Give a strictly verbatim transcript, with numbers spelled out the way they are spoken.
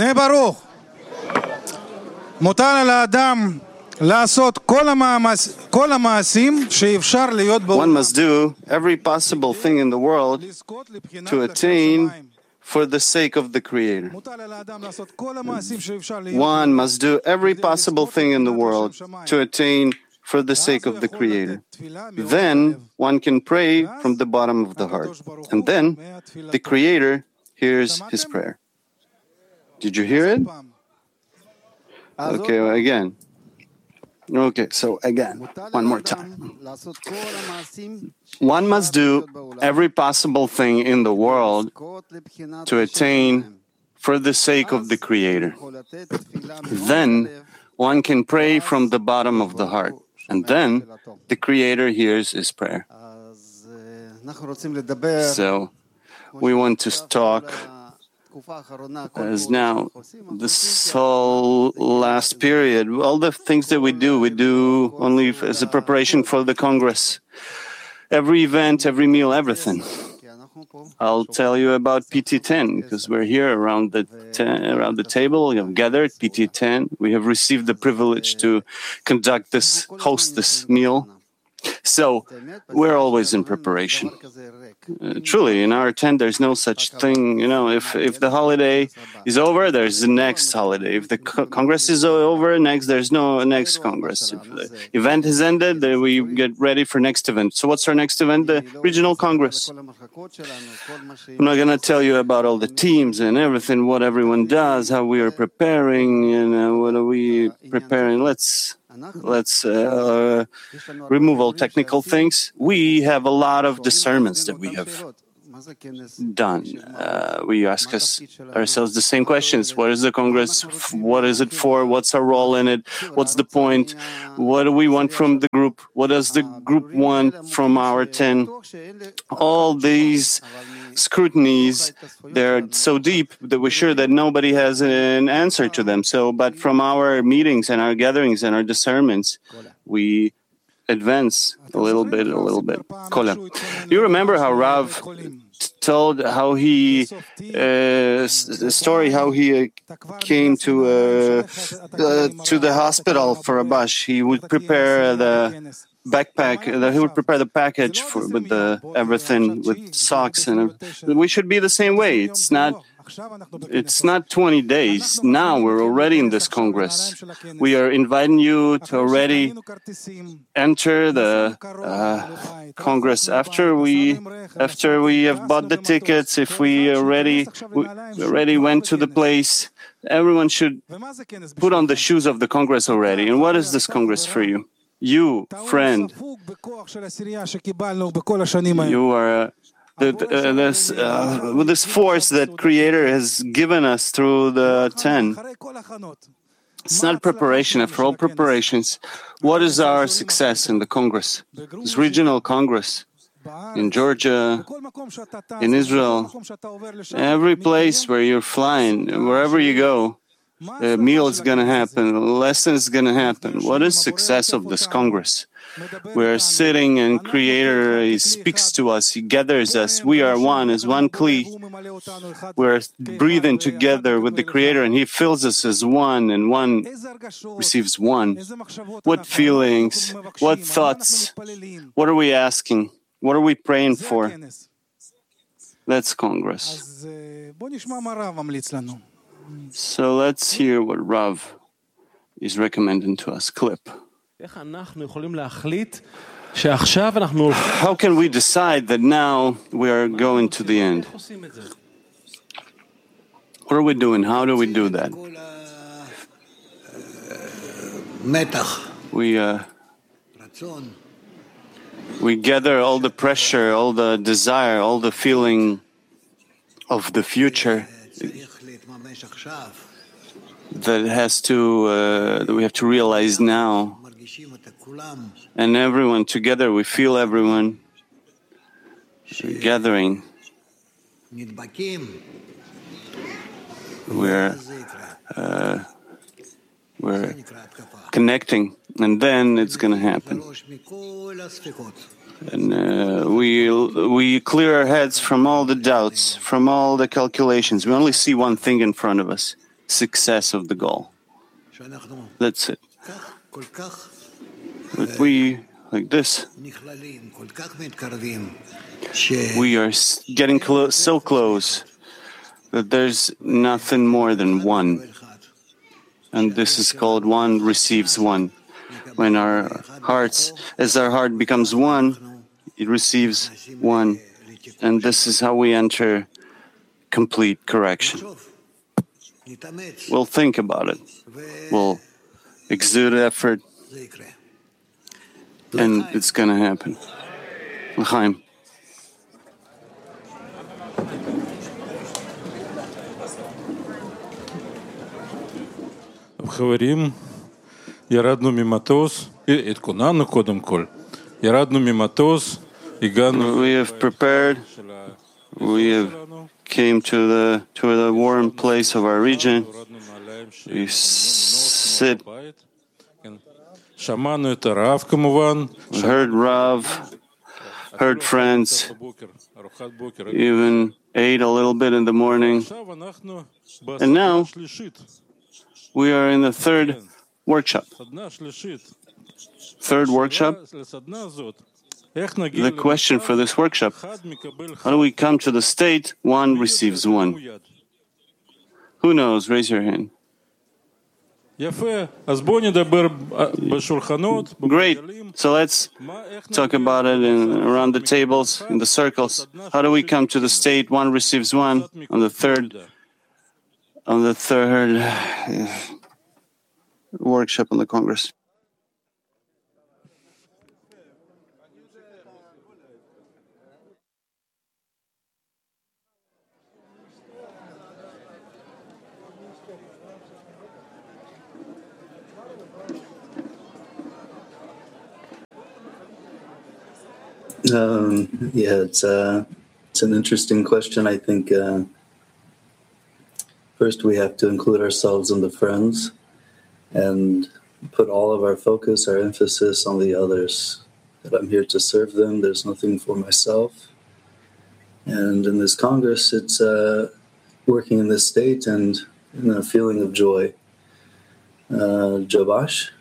בני ברוך, מוטל על האדם לעשות כל המאמץ, כל המעשים שאפשר להיות בעולם. One must do every possible thing in the world to attain for the sake of the Creator. One must do every possible thing in the world to attain for the sake of the Creator. Then one can pray from the bottom of the heart. And then the Creator hears his prayer. Did you hear it? Okay, well, again. Okay, so again, one more time. One must do every possible thing in the world to attain for the sake of the Creator. Then one can pray from the bottom of the heart. And then the Creator hears his prayer. So we want to talk as now this whole last period, all the things that we do, we do only as a preparation for the Congress. Every event, every meal, everything. I'll tell you about P T ten because we're here around the ten, around the table. We have gathered P T ten. We have received the privilege to conduct this, host this meal. So we're always in preparation. Uh, truly, in our tent, there's no such thing. You know, if if the holiday is over, there's the next holiday. If the co- Congress is over, next there's no next Congress. If the event has ended, then we get ready for next event. So what's our next event? The regional Congress. I'm not going to tell you about all the teams and everything, what everyone does, how we are preparing, and uh, what are we preparing. Let's... Let's uh, remove all technical things. We have a lot of discernments that we have done. Uh, we ask us ourselves the same questions. What is the Congress? What is it for? What's our role in it? What's the point? What do we want from the group? What does the group want from our ten? All these scrutinies, they're so deep that we're sure that nobody has an answer to them. So, but from our meetings and our gatherings and our discernments, we advance a little bit, a little bit. Kola. You remember how Rav told how he, uh, the story how he uh, came to uh, uh, to the hospital for a bash. He would prepare the backpack. Uh, he would prepare the package for with the everything with socks and. Uh, we should be the same way. It's not. It's not twenty days. Now we're already in this Congress. We are inviting you to already enter the uh, Congress after we after we have bought the tickets. If we already we already went to the place, everyone should put on the shoes of the Congress already. And what is this Congress for you? You, friend, you are. Uh, The, uh, this, uh, with this force that Creator has given us through the ten. It's not preparation. After all preparations, what is our success in the Congress? This regional Congress in Georgia, in Israel, every place where you're flying, wherever you go, a meal is going to happen, a lesson is going to happen. What is success of this Congress? We're sitting and Creator He speaks to us, He gathers us. We are one as one Kli. We're breathing together with the Creator and He fills us as one and one receives one. What feelings, what thoughts, what are we asking? What are we praying for? That's Congress. So let's hear what Rav is recommending to us. Clip. How can we decide that now we are going to the end? What are we doing? How do we do that? We uh, we gather all the pressure, all the desire, all the feeling of the future that has to uh, that we have to realize now. And everyone together, we feel everyone gathering. We're uh, we're connecting, and then it's going to happen. And uh, we we clear our heads from all the doubts, from all the calculations. We only see one thing in front of us. success of the goal. That's it. But we, like this, we are getting close, so close that there's nothing more than one. And this is called one receives one. When our hearts, as our heart becomes one, it receives one. And this is how we enter complete correction. We'll think about it. We'll exude effort. And it's going to happen. L'chaim. חברים, ירדנו ממטוס, התכוננו קודם כל, ירדנו ממטוס, הגענו... We have prepared, we have came to the, to the warm place of our region. We sit, שמענו את הרב כמובן, heard Rav, heard friends, even ate a little bit in the morning. And now, we are in the third workshop. Third workshop. The question for this workshop: how do we come to the state one receives one? Who knows? Raise your hand. Great. So let's talk about it in, around the tables, in the circles. How do we come to the state one receives one on the third? On the third uh, workshop on the Congress. Um, yeah, it's uh, it's an interesting question. I think. Uh, First, we have to include ourselves in the friends and put all of our focus, our emphasis on the others. That I'm here to serve them. There's nothing for myself. And in this Congress, it's uh, working in this state and in a feeling of joy. Uh, Jobash.